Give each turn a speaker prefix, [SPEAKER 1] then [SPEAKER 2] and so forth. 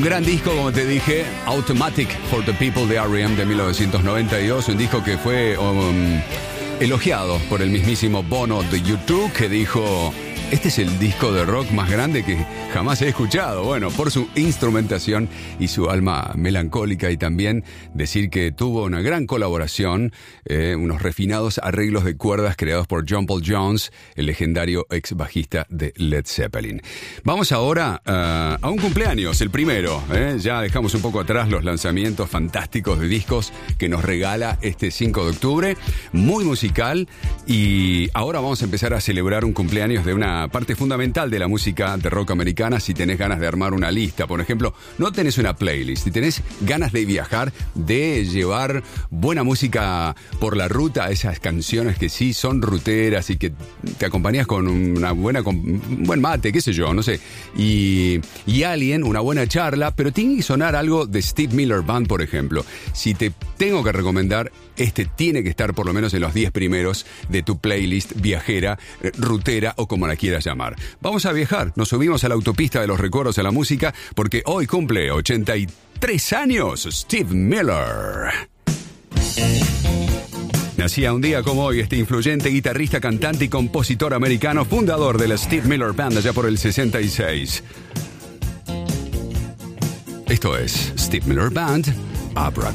[SPEAKER 1] Un gran disco, como te dije, Automatic for the People de R.E.M. de 1992, un disco que fue elogiado por el mismísimo Bono de U2, que dijo: este es el disco de rock más grande que jamás he escuchado. Bueno, por su instrumentación y su alma melancólica, y también decir que tuvo una gran colaboración, unos refinados arreglos de cuerdas creados por John Paul Jones, el legendario ex bajista de Led Zeppelin. Vamos ahora a un cumpleaños, el primero. Ya dejamos un poco atrás los lanzamientos fantásticos de discos que nos regala este 5 de octubre, muy musical, y ahora vamos a empezar a celebrar un cumpleaños de una parte fundamental de la música de rock americana. Si tenés ganas de armar una lista, por ejemplo, no tenés una playlist, si tenés ganas de viajar, de llevar buena música por la ruta, esas canciones que sí son ruteras y que te acompañas con un buen mate, qué sé yo, no sé, y alguien, una buena charla, pero tiene que sonar algo de Steve Miller Band, por ejemplo. Si te tengo que recomendar, este tiene que estar por lo menos en los 10 primeros de tu playlist viajera, rutera o como la quieras llamar. Vamos a viajar, nos subimos a la autopista de los recuerdos de la música, porque hoy cumple 83 años Steve Miller. Nacía un día como hoy este influyente guitarrista, cantante y compositor americano, fundador de la Steve Miller Band allá por el 66. Esto es Steve Miller Band, Abra.